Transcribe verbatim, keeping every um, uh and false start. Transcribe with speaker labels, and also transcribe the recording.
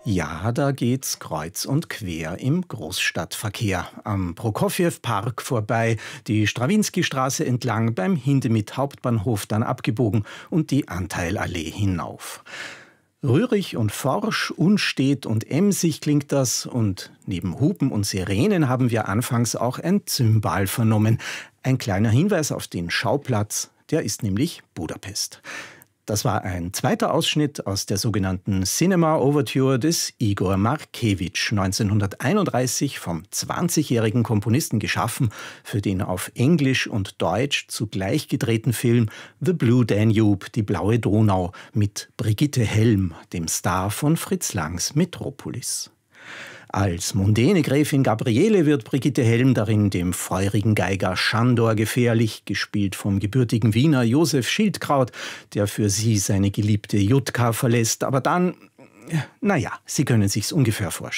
Speaker 1: Ja, da geht's kreuz und quer im Großstadtverkehr. Am Prokofjew-Park vorbei, die Strawinski-Straße entlang, beim Hindemith-Hauptbahnhof dann abgebogen und die Anteilallee hinauf. Rührig und forsch, unstet und emsig klingt das, und neben Hupen und Sirenen haben wir anfangs auch ein Zymbal vernommen. Ein kleiner Hinweis auf den Schauplatz, der ist nämlich Budapest. Das war ein zweiter Ausschnitt aus der sogenannten Cinema Overture des Igor Markewitsch, neunzehnhunderteinunddreißig vom zwanzigjährigen Komponisten geschaffen, für den auf Englisch und Deutsch zugleich gedrehten Film The Blue Danube, die blaue Donau, mit Brigitte Helm, dem Star von Fritz Langs Metropolis. Als mondäne Gräfin Gabriele wird Brigitte Helm darin dem feurigen Geiger Schandor gefährlich, gespielt vom gebürtigen Wiener Josef Schildkraut, der für sie seine geliebte Jutka verlässt. Aber dann, naja, Sie können sich's ungefähr vorstellen.